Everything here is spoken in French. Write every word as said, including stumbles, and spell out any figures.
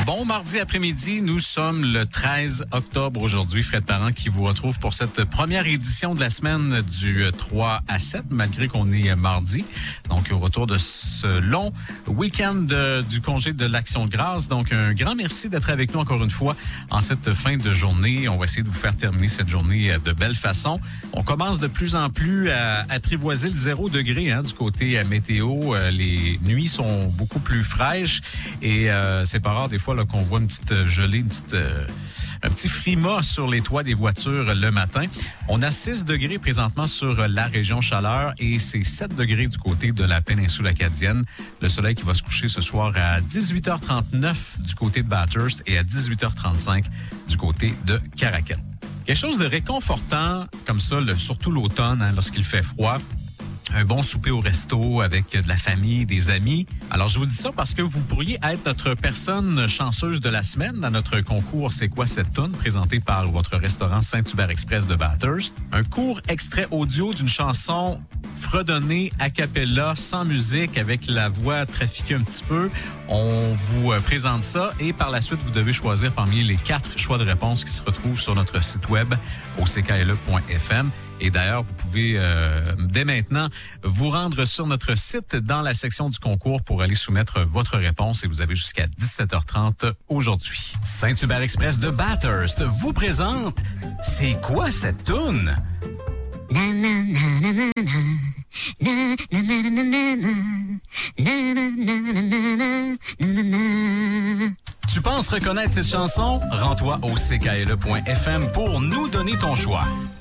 Bon mardi après-midi, nous sommes le treize octobre aujourd'hui. Fred Parent qui vous retrouve pour cette première édition de la semaine du trois à sept, malgré qu'on est mardi. Donc, au retour de ce long week-end de, du congé de l'Action de grâce. Donc, un grand merci d'être avec nous encore une fois en cette fin de journée. On va essayer de vous faire terminer cette journée de belle façon. On commence de plus en plus à apprivoiser le zéro degré hein, du côté météo. Les nuits sont beaucoup plus fraîches et euh, c'est pas rare des fois là, qu'on voit une petite gelée, une petite, euh, un petit frima sur les toits des voitures le matin. On a six degrés présentement sur la région Chaleur et c'est sept degrés du côté de la péninsule acadienne. Le soleil qui va se coucher ce soir à dix-huit heures trente-neuf du côté de Bathurst et à dix-huit heures trente-cinq du côté de Caraquet. Quelque chose de réconfortant comme ça, le, surtout l'automne, hein, lorsqu'il fait froid. Un bon souper au resto avec de la famille, des amis. Alors, je vous dis ça parce que vous pourriez être notre personne chanceuse de la semaine dans notre concours C'est quoi cette toune présenté par votre restaurant Saint-Hubert Express de Bathurst. Un court extrait audio d'une chanson fredonnée a cappella, sans musique, avec la voix trafiquée un petit peu. On vous présente ça et par la suite, vous devez choisir parmi les quatre choix de réponse qui se retrouvent sur notre site web au c k l e point f m. Et d'ailleurs, vous pouvez euh, dès maintenant vous rendre sur notre site dans la section du concours pour aller soumettre votre réponse et vous avez jusqu'à dix-sept heures trente aujourd'hui. Saint-Hubert Express de Bathurst vous présente C'est quoi cette toune? Tu penses reconnaître cette chanson? Rends-toi au c k l e point f m pour nous donner ton choix.